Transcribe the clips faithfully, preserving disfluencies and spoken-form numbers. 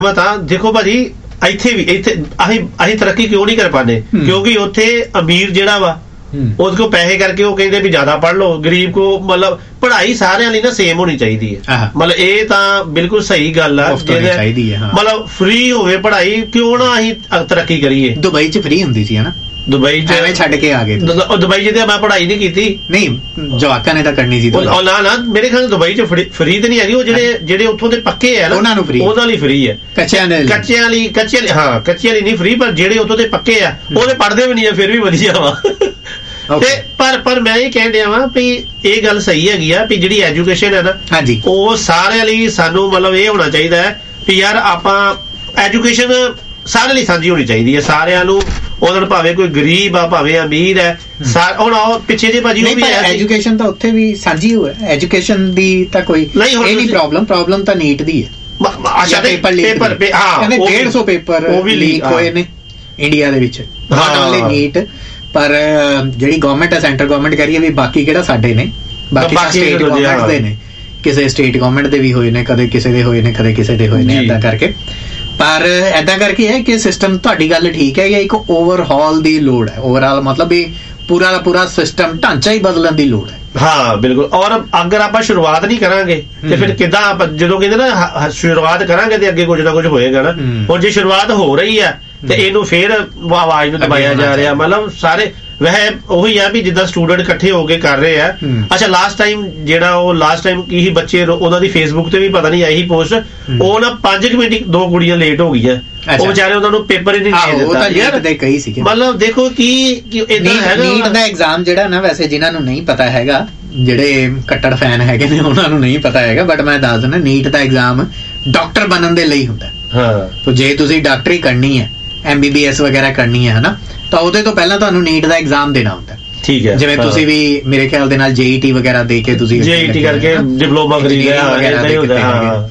ਤਾਂ ਦੇਖੋ ਭਾਜੀ ਇੱਥੇ ਵੀ ਇੱਥੇ ਅਸੀਂ ਅਸੀਂ ਤਰੱਕੀ ਕਿਉਂ ਨਹੀਂ ਕਰ ਪਾਉਂਦੇ? ਕਿਉਂਕਿ ਉੱਥੇ ਅਮੀਰ ਜਿਹੜਾ ਵਾ ਉਹਦੇ ਕੋਲ ਪੈਸੇ ਕਰਕੇ ਉਹ ਕਹਿੰਦੇ ਵੀ ਜ਼ਿਆਦਾ ਪੜ੍ਹ ਲਓ, ਗਰੀਬ ਕੋ ਮਤਲਬ ਪੜ੍ਹਾਈ ਸਾਰਿਆਂ ਲਈ ਨਾ ਸੇਮ ਹੋਣੀ ਚਾਹੀਦੀ ਹੈ। ਮਤਲਬ ਇਹ ਤਾਂ ਬਿਲਕੁਲ ਸਹੀ ਗੱਲ ਆ, ਮਤਲਬ ਫ੍ਰੀ ਹੋਵੇ ਪੜ੍ਹਾਈ, ਕਿਉਂ ਨਾ ਅਸੀਂ ਤਰੱਕੀ ਕਰੀਏ। ਦੁਬਈ ਚ ਫ੍ਰੀ ਹੁੰਦੀ ਸੀ ਨਾ, ਦੁਬਈ ਚ ਐਵੇਂ ਛੱਡ ਕੇ ਆ ਗਏ। ਦੁਬਈ ਚ ਤੇ ਮੈਂ ਪੜ੍ਹਾਈ ਨਹੀਂ ਕੀਤੀ। ਨਹੀਂ ਜਵਾਕਾਂ ਨੇ ਤਾਂ ਕਰਨੀ ਸੀ ਨਾ ਨਾ, ਮੇਰੇ ਖਿਆਲ ਦੁਬਈ ਚ ਫ੍ਰੀ ਤੇ ਨਹੀਂ ਹੈਗੀ, ਉਹ ਜਿਹੜੇ ਜਿਹੜੇ ਉੱਥੋਂ ਦੇ ਪੱਕੇ ਆ ਨਾ ਉਹਨਾਂ ਨੂੰ ਫ੍ਰੀ, ਉਹਨਾਂ ਲਈ ਫ੍ਰੀ ਹੈ। ਕੱਚਿਆਂ ਲਈ ਕੱਚਿਆਂ ਲਈ ਕੱਚਿਆਂ ਲਈ ਹਾਂ ਕੱਚਿਆਂ ਲਈ ਨਹੀਂ ਫ੍ਰੀ, ਪਰ ਜਿਹੜੇ ਉੱਥੋਂ ਦੇ ਪੱਕੇ ਆ ਉਹਦੇ ਪੜ੍ਹਦੇ ਵੀ ਨਹੀਂ ਆ, ਫਿਰ ਵੀ ਵਧੀਆ ਵਾ। ਤੇ ਪਰ ਪਰ ਮੈਂ ਇਹ ਕਹਿਣ ਡਿਆ ਵਾਂ ਵੀ ਇਹ ਗੱਲ ਸਹੀ ਹੈਗੀ ਆ ਵੀ ਜਿਹੜੀ ਐਜੂਕੇਸ਼ਨ ਹੈ ਨਾ, ਹਾਂਜੀ, ਉਹ ਸਾਰਿਆਂ ਲਈ ਸਾਨੂੰ ਮਤਲਬ ਇਹ ਹੋਣਾ ਚਾਹੀਦਾ ਹੈ ਵੀ ਯਾਰ ਆਪਾਂ ਐਜੂਕੇਸ਼ਨ ਸਾਰਿਆਂ ਲਈ ਸਾਂਝੀ ਹੋਣੀ ਚਾਹੀਦੀ ਹੈ। ਸਾਰਿਆਂ ਨੂੰ ਉਹਨਾਂ ਨੂੰ ਭਾਵੇਂ ਕੋਈ ਗਰੀਬ ਆ ਭਾਵੇਂ ਅਮੀਰ ਹੈ, ਹੁਣ ਉਹ ਪਿੱਛੇ ਜੇ ਭਾਜੀ ਉਹ ਵੀ ਹੈ ਐਜੂਕੇਸ਼ਨ ਤਾਂ ਉੱਥੇ ਵੀ ਸਾਂਝੀ ਹੋਇਆ, ਐਜੂਕੇਸ਼ਨ ਦੀ ਤਾਂ ਕੋਈ ਇਹ ਨਹੀਂ ਪ੍ਰੋਬਲਮ ਪ੍ਰੋਬਲਮ ਤਾਂ ਨੀਟ ਦੀ ਹੈ। ਅੱਛਾ ਪੇਪਰ ਪੇਪਰ ਹਾਂ ਡੇਢ ਸੌ ਪੇਪਰ ਉਹ ਵੀ ਲੀਕ ਹੋਏ ਨੇ ਇੰਡੀਆ ਦੇ ਵਿੱਚ, ਨਾਟ ਓਨਲੀ ਨੀਟ ਪਰ ਜਿਹੜੀ ਗਵਰਨਮੈਂਟ ਹੈ ਸੈਂਟਰ ਗਵਰਨਮੈਂਟ ਕਰੀਏ ਵੀ ਬਾਕੀ ਕਿਹੜਾ ਸਾਡੇ ਨੇ, ਬਾਕੀ ਸਟੇਟ ਗਵਰਨਮੈਂਟ ਦੇ ਨੇ, ਕਿਸੇ ਸਟੇਟ ਗਵਰਨਮੈਂਟ ਦੇ ਵੀ ਹੋਏ ਨੇ, ਕਦੇ ਕਿਸੇ ਦੇ ਹੋਏ ਨੇ, ਕਦੇ ਕਿਸੇ ਦੇ ਹੋਏ ਨੇ, ਏਦਾਂ ਕਰਕੇ। ਪਰ ਏਦਾਂ ਕਰਕੇ ਹੈ ਕਿ ਸਿਸਟਮ, ਤੁਹਾਡੀ ਗੱਲ ਠੀਕ ਹੈ, ਇੱਕ ਓਵਰਹਾਲ ਦੀ ਲੋੜ ਹੈ, ਓਵਰਆਲ ਮਤਲਬ ਵੀ ਪੂਰਾ ਦਾ ਪੂਰਾ ਸਿਸਟਮ ਢਾਂਚਾ ਹੀ ਬਦਲਣ ਦੀ ਲੋੜ ਹੈ। ਹਾਂ ਬਿਲਕੁਲ, ਔਰ ਅਗਰ ਆਪਾਂ ਸ਼ੁਰੂਆਤ ਨਹੀਂ ਕਰਾਂਗੇ ਤੇ ਫਿਰ ਕਿੱਦਾਂ ਆਪਾਂ, ਜਦੋਂ ਕਹਿੰਦੇ ਨਾ ਸ਼ੁਰੂਆਤ ਕਰਾਂਗੇ ਤੇ ਅੱਗੇ ਕੁਝ ਨਾ ਕੁਝ ਹੋਏਗਾ ਨਾ। ਹੁਣ ਜੇ ਸ਼ੁਰੂਆਤ ਹੋ ਰਹੀ ਹੈ ਤੇ ਇਹਨੂੰ ਫਿਰ ਆਵਾਜ਼ ਨੂੰ ਦਬਾਇਆ ਜਾ ਰਿਹਾ, ਮਤਲਬ ਸਾਰੇ ਵੈਸੇ ਉਹੀ ਆ ਵੀ ਜਿੱਦਾਂ ਸਟੂਡੈਂਟ ਇਕੱਠੇ ਹੋ ਕੇ ਕਰ ਰਹੇ ਆ। ਅੱਛਾ ਲਾਸਟ ਟਾਈਮ ਜਿਹੜਾ ਉਹ ਲਾਸਟ ਟਾਈਮ ਕੀ ਸੀ, ਬੱਚੇ ਉਹਨਾਂ ਦੀ ਫੇਸਬੁੱਕ ਤੇ ਵੀ ਪਤਾ ਨਹੀਂ ਆਈ ਸੀ ਪੋਸਟ, ਉਹ ਨਾ ਪੰਜ ਕੁ ਮਿੰਟ ਦੋ ਕੁੜੀਆਂ ਲੇਟ ਹੋ ਗਈਆਂ, ਉਹ ਵਿਚਾਰੇ ਉਹਨਾਂ ਨੂੰ ਪੇਪਰ ਹੀ ਨਹੀਂ ਦੇ ਦਿੱਤਾ ਯਾਰ। ਮਤਲਬ ਦੇਖੋ ਕੀ ਏਦਾਂ ਹੈਗਾ। ਨੀਟ ਦਾ ਐਗਜ਼ਾਮ ਜਿਹੜਾ ਨਾ, ਵੈਸੇ ਜਿਨ੍ਹਾਂ ਨੂੰ ਨਹੀਂ ਪਤਾ ਹੈਗਾ, ਜਿਹੜੇ ਕੱਟੜ ਫੈਨ ਹੈਗੇ ਨੇ ਉਹਨਾਂ ਨੂੰ ਨਹੀਂ ਪਤਾ ਹੈਗਾ, ਬਟ ਮੈਂ ਦੱਸ ਦਿੰਦਾ ਨੀਟ ਦਾ ਐਗਜ਼ਾਮ ਡਾਕਟਰ ਬਣਨ ਦੇ ਲਈ ਹੁੰਦਾ। ਹਾਂ, ਜੇ ਤੁਸੀਂ ਡਾਕਟਰੀ ਕਰਨੀ ਹੈ, ਐਮ ਬੀ ਬੀ ਐਸ ਵਗੈਰਾ ਕਰਨੀ ਹੈ ਹਨਾ, ਤਾਂ ਉਹਦੇ ਤੋਂ ਪਹਿਲਾਂ ਤੁਹਾਨੂੰ ਨੀਟ ਦਾ ਐਗਜ਼ਾਮ ਦੇਣਾ ਹੁੰਦਾ। ਠੀਕ ਹੈ, ਜਿਵੇਂ ਤੁਸੀਂ ਵੀ ਮੇਰੇ ਖਿਆਲ ਦੇ ਨਾਲ ਜੇ ਈ ਟੀ ਵਗੈਰਾ ਦੇ ਕੇ ਤੁਸੀਂ ਜੇ ਈ ਟੀ ਕਰਕੇ ਡਿਪਲੋਮਾ ਖਰੀਦਿਆ ਵਗੈਰਾ,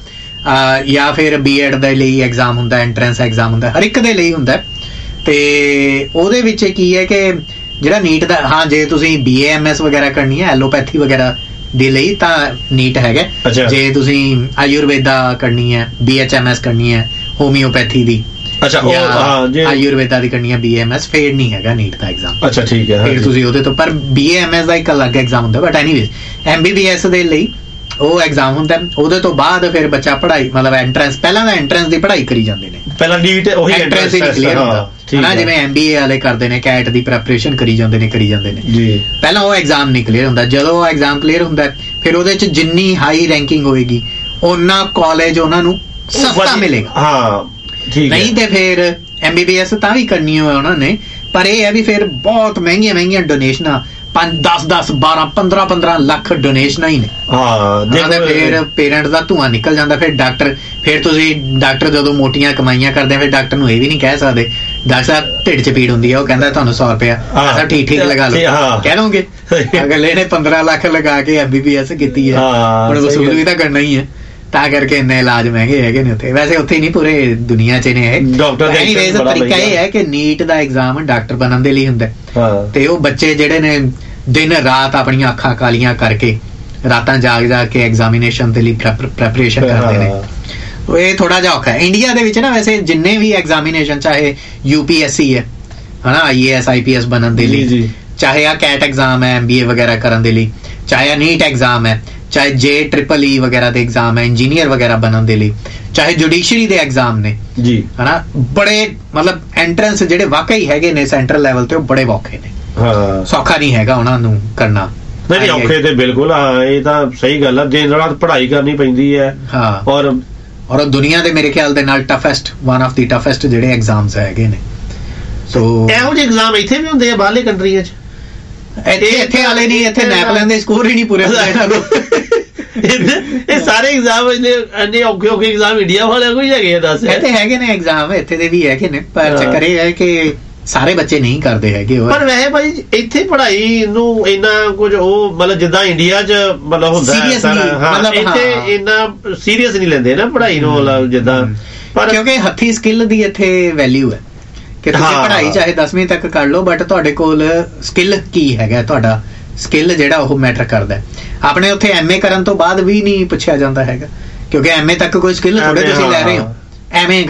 ਜਾਂ ਫਿਰ ਬੀ ਐਡ ਦੇ ਲਈ ਐਗਜ਼ਾਮ ਹੁੰਦਾ, ਐਂਟਰੈਂਸ ਐਗਜ਼ਾਮ ਹੁੰਦਾ, ਹਰ ਇੱਕ ਦੇ ਲਈ ਹੁੰਦਾ। ਤੇ ਉਹਦੇ ਵਿੱਚ ਕੀ ਹੈ ਕਿ ਜਿਹੜਾ ਨੀਟ ਦਾ, ਹਾਂ ਜੇ ਤੁਸੀਂ ਬੀ ਏ ਐਮ ਐਸ ਵਗੈਰਾ ਕਰਨੀ ਹੈ, ਐਲੋਪੈਥੀ ਵਗੈਰਾ ਦੇ ਲਈ ਤਾਂ ਨੀਟ ਹੈਗਾ। ਜੇ ਤੁਸੀਂ ਆਯੁਰਵੇਦਾ ਕਰਨੀ ਹੈ, ਬੀ ਐਚ ਐਮ ਐਸ ਕਰਨੀ ਹੈ, ਹੋਮਿਓਪੈਥੀ ਦੀ, ਅੱਛਾ ਆਯੁਰਵੇਦਾ ਦੀ ਕਰਨੀ ਹੈ ਬੀ ਐਮ ਐਸ, ਫੇਰ ਨਹੀਂ ਹੈਗਾ ਨੀਟ ਦਾ ਐਗਜ਼ਾਮ। ਅੱਛਾ ਠੀਕ ਹੈ, ਫਿਰ ਤੁਸੀਂ ਉਹਦੇ ਤੋਂ, ਪਰ ਬੀ ਐਮ ਐਸ ਦਾ ਇੱਕ ਅਲੱਗ ਐਗਜ਼ਾਮ ਹੁੰਦਾ। But anyways M B B S ਦੇ ਲਈ ਉਹ ਐਗਜ਼ਾਮ ਹੁੰਦਾ। ਉਹਦੇ ਤੋਂ ਬਾਅਦ ਫਿਰ ਬੱਚਾ ਪੜ੍ਹਾਈ ਮਤਲਬ ਐਂਟਰੈਂਸ, ਪਹਿਲਾਂ ਤਾਂ ਐਂਟਰੈਂਸ ਦੀ ਪੜ੍ਹਾਈ ਕਰੀ ਜਾਂਦੇ ਨੇ, ਪਹਿਲਾਂ ਨੀਟ ਉਹੀ ਐਂਟਰੈਂਸ ਹੀ ਕਲੀਅਰ ਹੁੰਦਾ ਨਾ, ਜਿਵੇਂ ਐਮ ਬੀ ਏ ਵਾਲੇ ਕਰਦੇ ਨੇ, ਕੈਟ ਦੀ ਪ੍ਰੈਪਰੇਸ਼ਨ ਕਰੀ ਜਾਂਦੇ ਨੇ ਕਰੀ ਜਾਂਦੇ ਨੇ ਜੀ, ਪਹਿਲਾਂ ਉਹ ਐਗਜ਼ਾਮ ਨਹੀਂ ਕਲੀਅਰ ਹੁੰਦਾ। ਜਦੋਂ ਉਹ ਐਗਜ਼ਾਮ ਕਲੀਅਰ ਹੁੰਦਾ ਫਿਰ ਉਹਦੇ ਚ ਜਿੰਨੀ ਹਾਈ ਰੈਂਕਿੰਗ ਹੋਏਗੀ ਉਹਨਾਂ ਕਾਲਜ ਉਹਨਾਂ ਨੂੰ ਸਸਤਾ ਮਿਲੇਗਾ। ਹਾਂ ਨਹੀਂ ਤੇ ਫਿਰ ਐਮ ਬੀ ਬੀ ਐਸ ਤਾਂ ਵੀ ਕਰਨੀ ਹੋਇਆ ਉਹਨਾਂ ਨੇ, ਪਰ ਇਹ ਹੈ ਵੀ ਫਿਰ ਬਹੁਤ ਮਹਿੰਗੀਆਂ ਮਹਿੰਗੀਆਂ ਡੋਨੇਸ਼ਨਾਂ, ਪੰਜ ਦਸ ਦਸ ਬਾਰਾਂ ਪੰਦਰਾਂ ਪੰਦਰਾਂ ਲੱਖ ਡੋਨੇਸ਼ਨਾਂ ਹੀ ਨੇ। ਹਾਂ, ਫਿਰ ਪੇਰੈਂਟ ਦਾ ਧੂੰਆਂ ਨਿਕਲ ਜਾਂਦਾ। ਫਿਰ ਡਾਕਟਰ, ਫਿਰ ਤੁਸੀਂ ਡਾਕਟਰ ਜਦੋਂ ਮੋਟੀਆਂ ਕਮਾਈਆਂ ਕਰਦੇ ਆ, ਫਿਰ ਡਾਕਟਰ ਨੂੰ ਇਹ ਵੀ ਨਹੀਂ ਕਹਿ ਸਕਦੇ ਡਾਕਟਰ ਸਾਹਿਬ ਢਿੱਡ ਚ ਪੀੜ ਹੁੰਦੀ ਆ, ਉਹ ਕਹਿੰਦਾ ਤੁਹਾਨੂੰ ਸੌ ਰੁਪਇਆ ਸਭ ਠੀਕ ਠੀਕ ਲਗਾ ਲਓ, ਕਹਿ ਲਓਗੇ। ਅਗਲੇ ਨੇ ਪੰਦਰਾਂ ਲੱਖ ਲਗਾ ਕੇ ਐਮ ਬੀ ਬੀ ਐਸ ਕੀਤੀ ਹੈ, ਹੁਣ ਵਸੂਲ ਵੀ ਤਾਂ ਕਰਨਾ ਹੀ ਹੈ, ਤਾਂ ਕਰਕੇ ਇੰਨੇ ਇਲਾਜ ਮਹਿੰਗੇ ਹੈਗੇ ਨੇ ਉੱਥੇ। ਵੈਸੇ ਉੱਥੇ ਹੀ ਨਹੀਂ, ਪੂਰੇ ਦੁਨੀਆ ਚ ਨੇ ਇਹ ਡਾਕਟਰ। ਤਰੀਕਾ ਇਹ ਹੈ ਕਿ ਨੀਟ ਦਾ ਐਗਜ਼ਾਮ ਡਾਕਟਰ ਬਣਨ ਦੇ ਲਈ ਹੁੰਦਾ, ਤੇ ਉਹ ਬੱਚੇ ਜਿਹੜੇ ਨੇ ਦਿਨ ਰਾਤ ਆਪਣੀਆਂ ਅੱਖਾਂ ਕਾਲੀਆਂ ਕਰਕੇ ਰਾਤਾਂ ਜਾਗ ਜਾਗ ਕੇ ਐਗਜ਼ਾਮੀਨੇਸ਼ਨ ਦੇ ਲਈ ਪ੍ਰੈਪਰੇਸ਼ਨ ਕਰਦੇ ਨੇ। ਇਹ ਥੋੜਾ ਜਿਹਾ ਔਖਾ ਹੈ ਇੰਡੀਆ ਦੇ ਵਿੱਚ ਨਾ। ਵੈਸੇ ਜਿੰਨੇ ਵੀ ਐਗਜ਼ਾਮੀਨੇਸ਼ਨ, ਚਾਹੇ ਯੂ ਪੀ ਐਸ ਸੀ ਹੈ ਹਨਾ, ਆਈ A S I P S ਬਣਨ ਦੇ ਲਈ, ਚਾਹੇ ਆ ਕੈਟ ਐਗਜ਼ਾਮ ਹੈ ਐਮ ਬੀ ਏ ਵਗੈਰਾ ਕਰਨ ਦੇ ਲਈ, ਚਾਹੇ ਆ ਨੀਟ ਐਗਜ਼ਾਮ ਹੈ, ਚਾਹੇ ਜੇ ਟ੍ਰਿਪਲ ਈ ਵਗੈਰਾ ਦੇ ਐਗਜ਼ਾਮ ਹੈ ਇੰਜੀਨੀਅਰ ਵਗੈਰਾ ਬਣਨ ਦੇ ਲਈ, ਚਾਹੇ ਜੁਡੀਸ਼ਰੀ ਦੇ ਐਗਜ਼ਾਮ ਨੇ ਜੀ ਹਨਾ, ਬੜੇ ਮਤਲਬ ਐਂਟਰੈਂਸ ਜਿਹੜੇ ਵਾਕਈ ਹੈਗੇ ਨੇ ਸੈਂਟਰਲ ਲੈਵਲ ਤੇ, ਉਹ ਬੜੇ ਔਖੇ ਨੇ। ਹਾਂ, ਸੌਖਾ ਨਹੀਂ ਹੈਗਾ ਉਹਨਾਂ ਨੂੰ ਕਰਨਾ। ਨਹੀਂ ਔਖੇ ਤੇ ਬਿਲਕੁਲ, ਹਾਂ ਇਹ ਤਾਂ ਸਹੀ ਗੱਲ ਆ, ਦਿਨ ਰਾਤ ਪੜ੍ਹਾਈ ਕਰਨੀ ਪੈਂਦੀ ਹੈ। ਹਾਂ, ਔਰ ਔਰ ਦੁਨੀਆ ਦੇ ਮੇਰੇ ਖਿਆਲ ਦੇ ਨਾਲ toughest, one of the toughest ਜਿਹੜੇ ਐਗਜ਼ਾਮਸ ਹੈਗੇ ਨੇ। ਸੋ ਇਹੋ ਜਿਹੇ ਐਗਜ਼ਾਮ ਇੱਥੇ ਵੀ ਹੁੰਦੇ ਆ ਬਾਹਰਲੇ ਕੰਟਰੀਆਂ 'ਚ, ਇੱਥੇ ਇੱਥੇ ਵਾਲੇ ਨਹੀਂ, ਇੱਥੇ ਨੈਪਲੈਨ ਦੇ ਸਕੋਰ ਹੀ ਨਹੀਂ ਪੂਰੇ ਇਹ ਸਾਰੇ ਐਗਜ਼ਾਮ ਇੰਨੇ ਔਖੇ ਔਖੇ ਐਗਜ਼ਾਮ ਇੰਡੀਆ ਵਾਲਿਆਂ ਕੋਲ ਹੀ ਹੈਗੇ ਆ। ਦੱਸ ਇੱਥੇ ਹੈਗੇ ਨੇ ਐਗਜ਼ਾਮ, ਇੱਥੇ ਦੇ ਵੀ ਹੈਗੇ ਨੇ, ਪਰ ਚੱਕਰ ਇਹ ਹੈ ਕਿ ਸਾਰੇ ਬੱਚੇ ਨਹੀਂ ਕਰਦੇ ਹੈਗੇ। ਪਰ ਵੈਸੇ ਭਾਈ ਇੱਥੇ ਪੜ੍ਹਾਈ ਨੂੰ ਇੰਨਾ ਕੁਝ ਉਹ ਮਤਲਬ ਜਿੱਦਾਂ ਇੰਡੀਆ 'ਚ ਮਤਲਬ ਹੁੰਦਾ ਇੱਥੇ ਇੰਨਾ ਸੀਰੀਅਸ ਨਹੀਂ ਲੈਂਦੇ ਨਾ ਪੜ੍ਹਾਈ ਨੂੰ ਜਿੱਦਾਂ, ਪਰ ਕਿਉਂਕਿ ਹੱਥੀ ਸਕਿੱਲ ਦੀ ਇੱਥੇ ਵੈਲਿਊ ਹੈ ਕਿ ਤੁਸੀਂ ਪੜ੍ਹਾਈ ਚਾਹੇ ਦਸਵੀਂ ਤੱਕ ਕਰ ਲਓ, ਬਟ ਤੁਹਾਡੇ ਕੋਲ ਸਕਿੱਲ ਕੀ ਹੈਗਾ, ਤੁਹਾਡਾ ਸਕਿੱਲ ਜਿਹੜਾ ਉਹ ਮੈਟਰ ਕਰਦਾ। ਆਪਣੇ ਉੱਥੇ ਐਮ ਏ ਕਰਨ ਤੋਂ ਬਾਅਦ ਵੀ ਨਹੀਂ ਪੁੱਛਿਆ ਜਾਂਦਾ ਹੈਗਾ, ਕਿਉਂਕਿ ਐਮ ਏ ਤੱਕ ਕੋਈ ਸਕਿੱਲ ਥੋੜੇ ਤੁਸੀਂ ਲੈ ਰਹੇ ਹੋ, ਐਵੇਂ